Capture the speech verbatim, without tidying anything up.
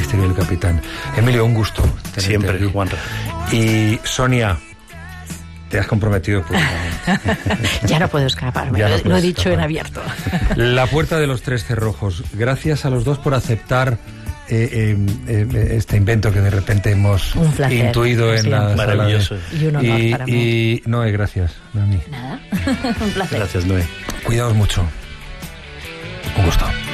misterio del capitán. Emilio, un gusto. Siempre, Juanra. Y Sonia, te has comprometido públicamente. Ya no puedo escaparme, Ya no lo, puedes lo he dicho escapar. en abierto. La puerta de los tres cerrojos. Gracias a los dos por aceptar eh, eh, eh, este invento que de repente hemos Un placer, intuido en la sala de- Maravilloso. Y un honor y, para mí. y Noé, gracias. A mí. Nada, un placer. Gracias, Noé. Cuidaos mucho. Un gusto.